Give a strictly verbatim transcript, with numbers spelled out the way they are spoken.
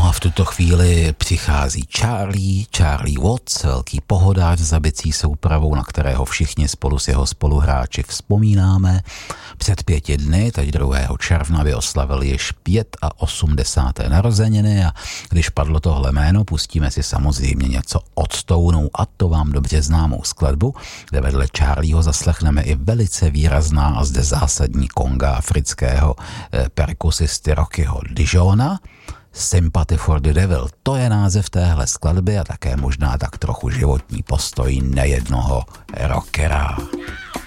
a v tuto chvíli přichází Charlie, Charlie Watts, velký pohodář s bicí soupravou, na kterého všichni spolu s jeho spoluhráči vzpomínáme. Před pěti dny, teď druhého června, by oslavil již osmdesáté páté narozeniny a když padlo tohle jméno, pustíme si samozřejmě něco od Stonů a to vám dobře známou skladbu, kde vedle Charlieho zaslechneme i velice výrazná a zde zásadní konga afrického eh, perkusisty Rockyho Dijona. Sympathy for the Devil, to je název téhle skladby a také možná tak trochu životní postoj nejednoho rockera.